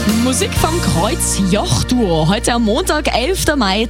Musik vom Kreuz-Joch-Duo. Heute am Montag, 11. Mai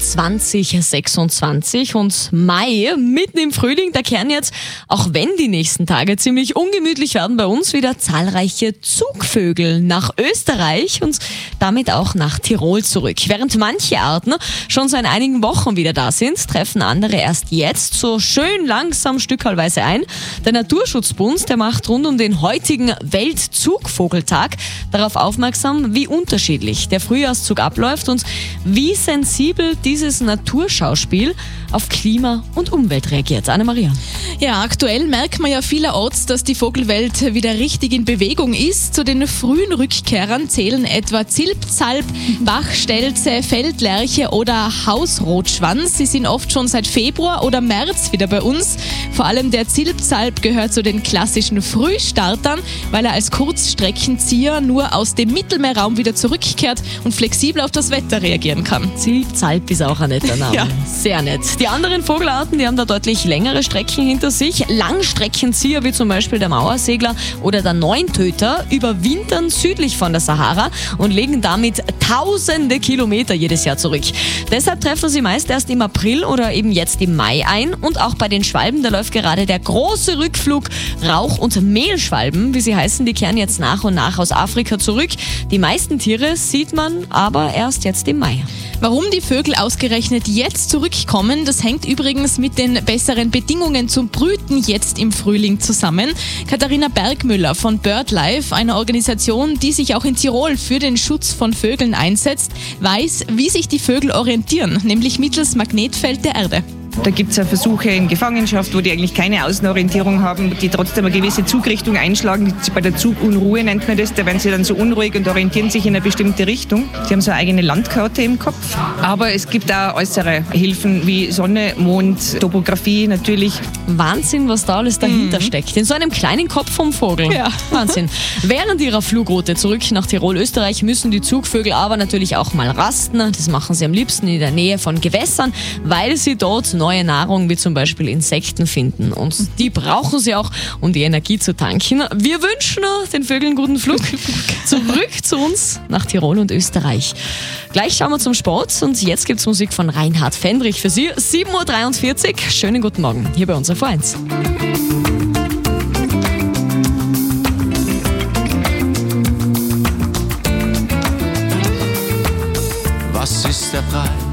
2026. Und Mai, mitten im Frühling, da kehren jetzt, auch wenn die nächsten Tage ziemlich ungemütlich werden, bei uns wieder zahlreiche Zugvögel nach Österreich und damit auch nach Tirol zurück. Während manche Arten schon seit einigen Wochen wieder da sind, treffen andere erst jetzt so schön langsam stückchenweise ein. Der Naturschutzbund, der macht rund um den heutigen Weltzugvogeltag darauf aufmerksam, wie unterschiedlich der Frühjahrszug abläuft und wie sensibel dieses Naturschauspiel auf Klima und Umwelt reagiert. Anne-Maria. Ja, aktuell merkt man ja vielerorts, dass die Vogelwelt wieder richtig in Bewegung ist. Zu den frühen Rückkehrern zählen etwa Zilpzalp, Bachstelze, Feldlerche oder Hausrotschwanz. Sie sind oft schon seit Februar oder März wieder bei uns. Vor allem der Zilpzalp gehört zu den klassischen Frühstartern, weil er als Kurzstreckenzieher nur aus dem Mittelmeerraum wieder zurückkehrt und flexibel auf das Wetter reagieren kann. Zilpzalp ist auch ein netter Name. Ja. Sehr nett. Die anderen Vogelarten, die haben da deutlich längere Strecken hinter sich. Langstreckenzieher wie zum Beispiel der Mauersegler oder der Neuntöter überwintern südlich von der Sahara und legen damit tausende Kilometer jedes Jahr zurück. Deshalb treffen sie meist erst im April oder eben jetzt im Mai ein. Und auch bei den Schwalben, da läuft gerade der große Rückflug. Rauch- und Mehlschwalben, wie sie heißen, die kehren jetzt nach und nach aus Afrika zurück. Die meisten Tiere sieht man aber erst jetzt im Mai. Warum die Vögel ausgerechnet jetzt zurückkommen, das hängt übrigens mit den besseren Bedingungen zum Brüten jetzt im Frühling zusammen. Katharina Bergmüller von BirdLife, einer Organisation, die sich auch in Tirol für den Schutz von Vögeln einsetzt, weiß, wie sich die Vögel orientieren, nämlich mittels Magnetfeld der Erde. Da gibt es ja Versuche in Gefangenschaft, wo die eigentlich keine Außenorientierung haben, die trotzdem eine gewisse Zugrichtung einschlagen. Bei der Zugunruhe nennt man das, da werden sie dann so unruhig und orientieren sich in eine bestimmte Richtung. Sie haben so eine eigene Landkarte im Kopf. Aber es gibt auch äußere Hilfen wie Sonne, Mond, Topographie natürlich. Wahnsinn, was da alles dahinter steckt. In so einem kleinen Kopf vom Vogel. Ja. Wahnsinn. Während ihrer Flugroute zurück nach Tirol, Österreich, müssen die Zugvögel aber natürlich auch mal rasten. Das machen sie am liebsten in der Nähe von Gewässern, weil sie dort neue Nahrung wie zum Beispiel Insekten finden. Und die brauchen sie auch, um die Energie zu tanken. Wir wünschen den Vögeln guten Flug zurück zu uns nach Tirol und Österreich. Gleich schauen wir zum Sport und jetzt gibt's Musik von Reinhard Fendrich für Sie. 7.43 Uhr. Schönen guten Morgen hier bei uns auf V1. Was ist der Preis